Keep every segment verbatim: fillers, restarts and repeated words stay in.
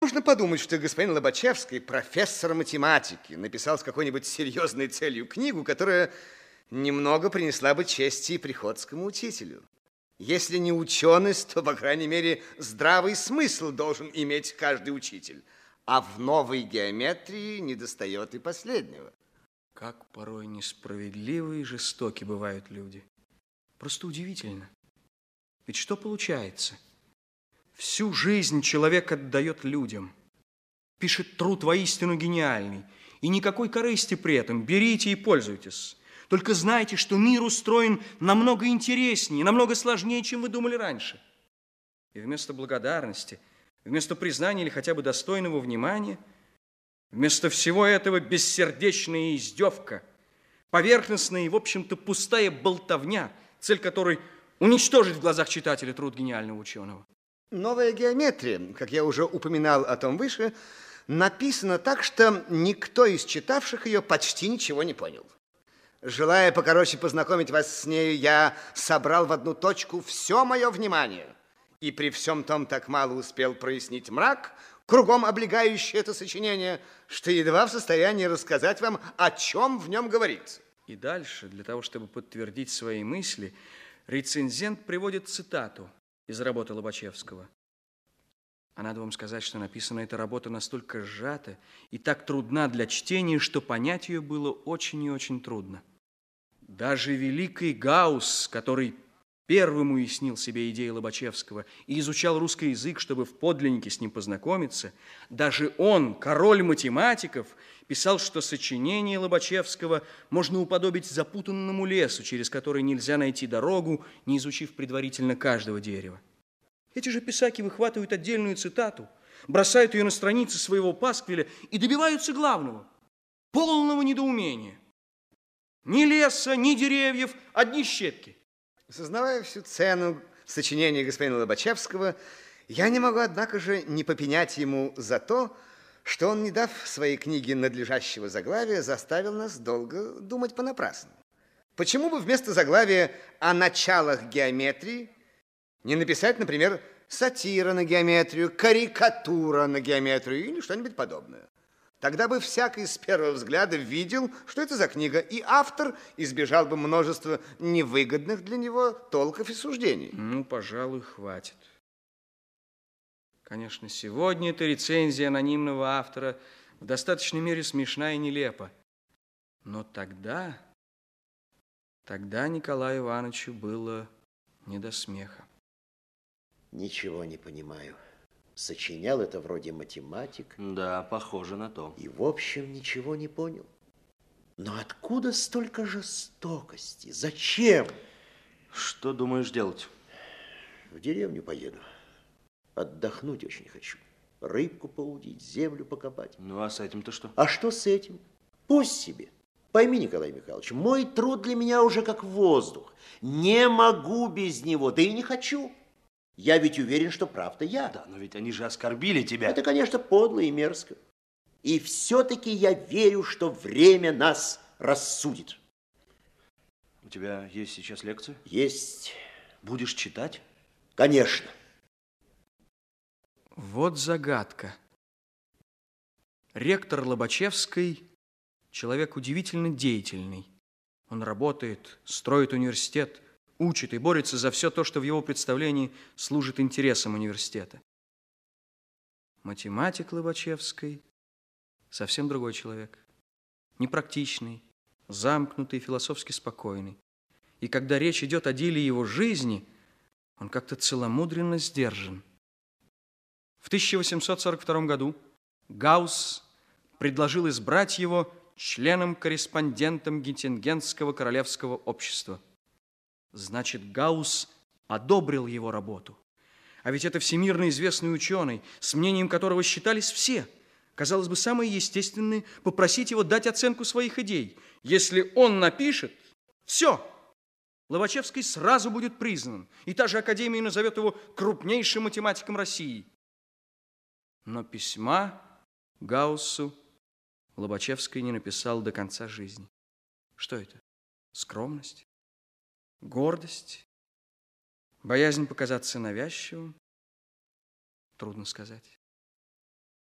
Можно подумать, что господин Лобачевский, профессор математики, написал с какой-нибудь серьезной целью книгу, которая немного принесла бы чести и приходскому учителю. Если не ученость, то, по крайней мере, здравый смысл должен иметь каждый учитель. А в новой геометрии недостает и последнего. Как порой несправедливы и жестоки бывают люди. Просто удивительно. Ведь что получается? Всю жизнь человек отдает людям. Пишет труд воистину гениальный. И никакой корысти при этом. Берите и пользуйтесь. Только знайте, что мир устроен намного интереснее, намного сложнее, чем вы думали раньше. И вместо благодарности, вместо признания или хотя бы достойного внимания, вместо всего этого бессердечная издевка, поверхностная и, в общем-то, пустая болтовня, цель которой уничтожить в глазах читателя труд гениального ученого. Новая геометрия, как я уже упоминал о том выше, написана так, что никто из читавших ее почти ничего не понял. Желая покороче познакомить вас с нею, я собрал в одну точку все мое внимание. И при всем том так мало успел прояснить мрак, кругом облегающий это сочинение, что едва в состоянии рассказать вам, о чем в нем говорится. И дальше, для того, чтобы подтвердить свои мысли, рецензент приводит цитату из работы Лобачевского. А надо вам сказать, что написана эта работа настолько сжата и так трудна для чтения, что понять ее было очень и очень трудно. Даже великий Гаусс, который первым уяснил себе идеи Лобачевского и изучал русский язык, чтобы в подлиннике с ним познакомиться, даже он, король математиков, писал, что сочинение Лобачевского можно уподобить запутанному лесу, через который нельзя найти дорогу, не изучив предварительно каждого дерева. Эти же писаки выхватывают отдельную цитату, бросают ее на страницы своего пасквиля и добиваются главного – полного недоумения. Ни леса, ни деревьев, одни щепки. Сознавая всю цену сочинения господина Лобачевского, я не могу, однако же, не попенять ему за то, что он, не дав своей книге надлежащего заглавия, заставил нас долго думать понапрасну. Почему бы вместо заглавия «О началах геометрии» не написать, например, «Сатира на геометрию», «Карикатура на геометрию» или что-нибудь подобное? Тогда бы всякий с первого взгляда видел, что это за книга, и автор избежал бы множества невыгодных для него толков и суждений. Ну, пожалуй, хватит. Конечно, сегодня эта рецензия анонимного автора в достаточной мере смешна и нелепа. Но тогда, тогда Николаю Ивановичу было не до смеха. Ничего не понимаю. Сочинял это вроде математик. Да, похоже на то. И, в общем, ничего не понял. Но откуда столько жестокости? Зачем? Что думаешь делать? В деревню поеду. Отдохнуть очень хочу. Рыбку поудить, землю покопать. Ну, а с этим-то что? А что с этим? Пусть себе. Пойми, Николай Михайлович, мой труд для меня уже как воздух. Не могу без него, да и не хочу. Я ведь уверен, что прав-то я. Да, но ведь они же оскорбили тебя. Это, конечно, подло и мерзко. И все-таки я верю, что время нас рассудит. У тебя есть сейчас лекция? Есть. Будешь читать? Конечно. Вот загадка. Ректор Лобачевской – человек удивительно деятельный. Он работает, строит университет, учит и борется за все то, что в его представлении служит интересам университета. Математик Лобачевской – совсем другой человек. Непрактичный, замкнутый, философски спокойный. И когда речь идет о деле его жизни, он как-то целомудренно сдержан. В тысяча восемьсот сорок втором году Гаусс предложил избрать его членом-корреспондентом Геттингенского королевского общества. Значит, Гаусс одобрил его работу. А ведь это всемирно известный ученый, с мнением которого считались все. Казалось бы, самое естественное – попросить его дать оценку своих идей. Если он напишет, все, Лобачевский сразу будет признан, и та же Академия назовет его крупнейшим математиком России. Но письма Гауссу Лобачевский не написал до конца жизни. Что это? Скромность? Гордость? Боязнь показаться навязчивым? Трудно сказать.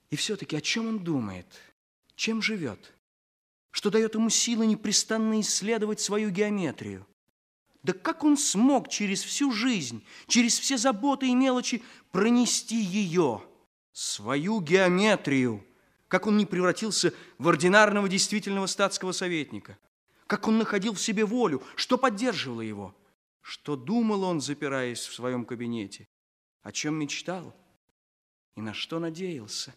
И все-таки о чем он думает? Чем живет? Что дает ему силы непрестанно исследовать свою геометрию? Да как он смог через всю жизнь, через все заботы и мелочи пронести ее, свою геометрию? Как он не превратился в ординарного действительного статского советника? Как он находил в себе волю? Что поддерживало его? Что думал он, запираясь в своем кабинете? О чем мечтал? И на что надеялся?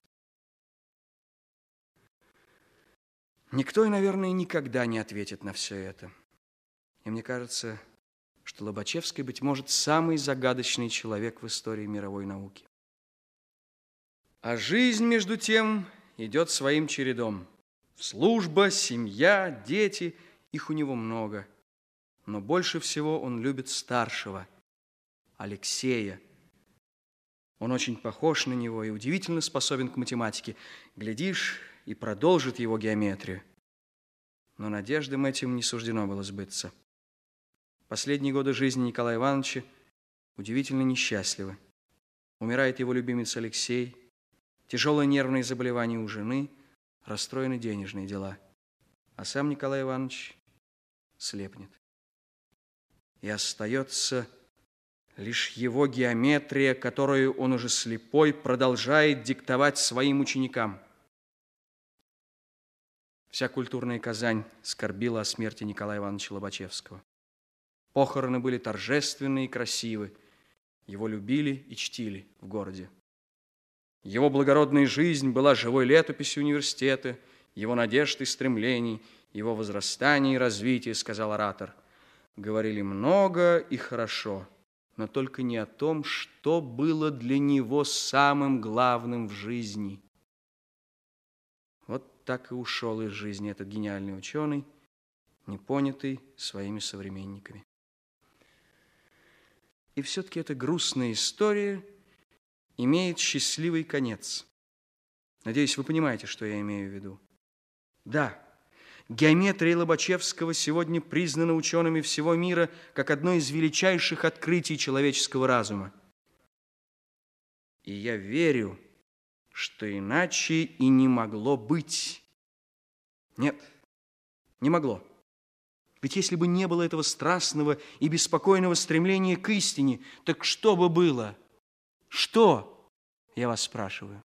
Никто, наверное, никогда не ответит на все это. И мне кажется, что Лобачевский, быть может, самый загадочный человек в истории мировой науки. А жизнь, между тем, идет своим чередом. Служба, семья, дети, их у него много. Но больше всего он любит старшего, Алексея. Он очень похож на него и удивительно способен к математике. Глядишь, и продолжит его геометрию. Но надеждам этим не суждено было сбыться. Последние годы жизни Николая Ивановича удивительно несчастливы. Умирает его любимец Алексей, тяжелое нервное заболевание у жены, расстроены денежные дела. А сам Николай Иванович слепнет. И остается лишь его геометрия, которую он уже слепой продолжает диктовать своим ученикам. Вся культурная Казань скорбила о смерти Николая Ивановича Лобачевского. Похороны были торжественны и красивы. Его любили и чтили в городе. Его благородная жизнь была живой летописью университета, его надежд и стремлений, его возрастания и развития, сказал оратор. Говорили много и хорошо, но только не о том, что было для него самым главным в жизни. Вот так и ушел из жизни этот гениальный ученый, непонятый своими современниками. И все-таки эта грустная история имеет счастливый конец. Надеюсь, вы понимаете, что я имею в виду. Да, геометрия Лобачевского сегодня признана учеными всего мира как одно из величайших открытий человеческого разума. И я верю, что иначе и не могло быть. Нет, не могло. Ведь если бы не было этого страстного и беспокойного стремления к истине, так что бы было? Что, я вас спрашиваю?